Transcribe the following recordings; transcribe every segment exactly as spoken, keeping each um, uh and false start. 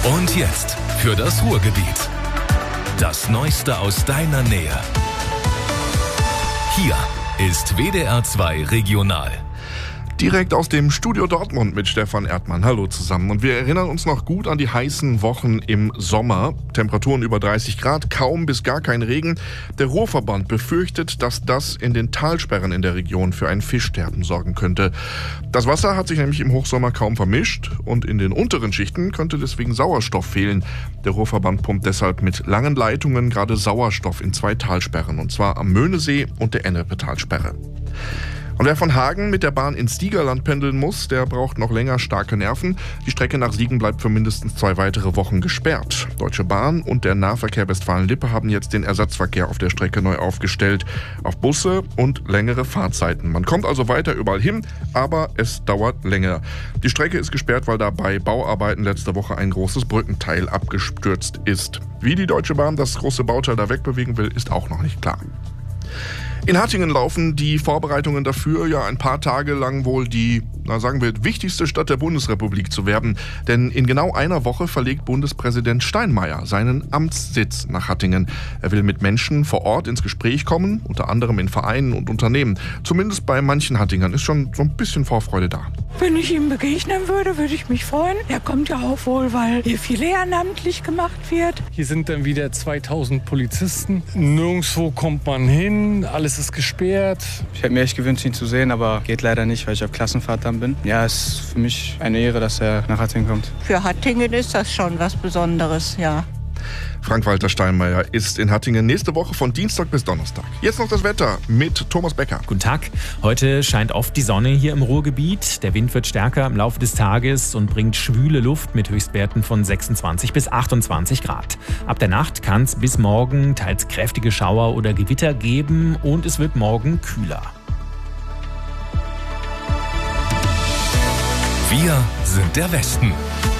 Und jetzt für das Ruhrgebiet. Das Neueste aus deiner Nähe. Hier ist W D R zwei Regional. Direkt aus dem Studio Dortmund mit Stefan Erdmann. Hallo zusammen. Und wir erinnern uns noch gut an die heißen Wochen im Sommer. Temperaturen über dreißig Grad, kaum bis gar kein Regen. Der Ruhrverband befürchtet, dass das in den Talsperren in der Region für ein Fischsterben sorgen könnte. Das Wasser hat sich nämlich im Hochsommer kaum vermischt und in den unteren Schichten könnte deswegen Sauerstoff fehlen. Der Ruhrverband pumpt deshalb mit langen Leitungen gerade Sauerstoff in zwei Talsperren, und zwar am Möhnesee und der Ennepe-Talsperre. Und wer von Hagen mit der Bahn ins Siegerland pendeln muss, der braucht noch länger starke Nerven. Die Strecke nach Siegen bleibt für mindestens zwei weitere Wochen gesperrt. Deutsche Bahn und der Nahverkehr Westfalen-Lippe haben jetzt den Ersatzverkehr auf der Strecke neu aufgestellt. Auf Busse und längere Fahrzeiten. Man kommt also weiter überall hin, aber es dauert länger. Die Strecke ist gesperrt, weil da bei Bauarbeiten letzte Woche ein großes Brückenteil abgestürzt ist. Wie die Deutsche Bahn das große Bauteil da wegbewegen will, ist auch noch nicht klar. In Hattingen laufen die Vorbereitungen dafür, ja ein paar Tage lang wohl die, na sagen wir, wichtigste Stadt der Bundesrepublik zu werden. Denn in genau einer Woche verlegt Bundespräsident Steinmeier seinen Amtssitz nach Hattingen. Er will mit Menschen vor Ort ins Gespräch kommen, unter anderem in Vereinen und Unternehmen. Zumindest bei manchen Hattingern ist schon so ein bisschen Vorfreude da. Wenn ich ihm begegnen würde, würde ich mich freuen. Er kommt ja auch wohl, weil hier viel ehrenamtlich gemacht wird. Hier sind dann wieder zweitausend Polizisten. Nirgendwo kommt man hin, alles ist gesperrt. Ich hätte mir echt gewünscht, ihn zu sehen, aber geht leider nicht, weil ich auf Klassenfahrt dann bin. Ja, es ist für mich eine Ehre, dass er nach Hattingen kommt. Für Hattingen ist das schon was Besonderes, ja. Frank-Walter Steinmeier ist in Hattingen nächste Woche von Dienstag bis Donnerstag. Jetzt noch das Wetter mit Thomas Becker. Guten Tag. Heute scheint oft die Sonne hier im Ruhrgebiet. Der Wind wird stärker im Laufe des Tages und bringt schwüle Luft mit Höchstwerten von sechsundzwanzig bis achtundzwanzig Grad. Ab der Nacht kann es bis morgen teils kräftige Schauer oder Gewitter geben und es wird morgen kühler. Wir sind der Westen.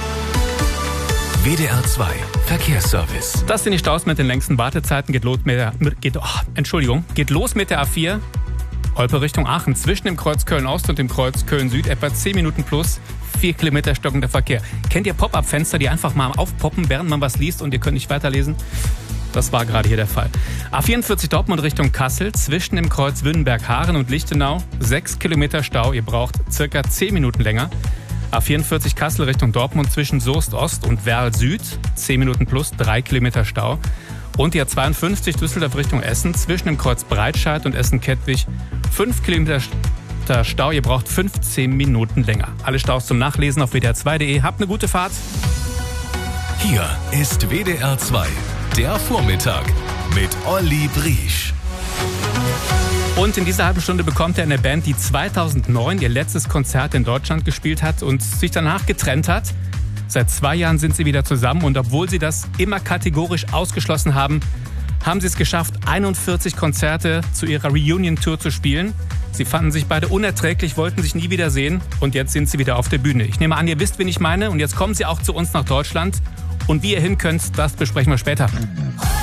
W D R zwei Verkehrsservice. Das sind die Staus mit den längsten Wartezeiten. Geht los mit der, geht, oh, Entschuldigung, geht los mit der A vier. Olpe Richtung Aachen. Zwischen dem Kreuz Köln-Ost und dem Kreuz Köln-Süd etwa zehn Minuten plus. vier Kilometer stockender Verkehr. Kennt ihr Pop-Up-Fenster, die einfach mal aufpoppen, während man was liest und ihr könnt nicht weiterlesen? Das war gerade hier der Fall. A vierundvierzig Dortmund Richtung Kassel. Zwischen dem Kreuz Wünnenberg-Haaren und Lichtenau. sechs Kilometer Stau. Ihr braucht circa zehn Minuten länger. A vierundvierzig Kassel Richtung Dortmund zwischen Soest Ost und Werl Süd, zehn Minuten plus, drei Kilometer Stau. Und die A zweiundfünfzig Düsseldorf Richtung Essen zwischen dem Kreuz Breitscheid und Essen-Kettwig, fünf Kilometer Stau, ihr braucht fünfzehn Minuten länger. Alle Staus zum Nachlesen auf W D R zwei punkt de. Habt eine gute Fahrt. Hier ist W D R zwei, der Vormittag mit Olli Briesch. Und in dieser halben Stunde bekommt er eine Band, die zweitausendneun ihr letztes Konzert in Deutschland gespielt hat und sich danach getrennt hat. Seit zwei Jahren sind sie wieder zusammen und obwohl sie das immer kategorisch ausgeschlossen haben, haben sie es geschafft, einundvierzig Konzerte zu ihrer Reunion-Tour zu spielen. Sie fanden sich beide unerträglich, wollten sich nie wieder sehen und jetzt sind sie wieder auf der Bühne. Ich nehme an, ihr wisst, wen ich meine und jetzt kommen sie auch zu uns nach Deutschland. Und wie ihr hin könnt, das besprechen wir später.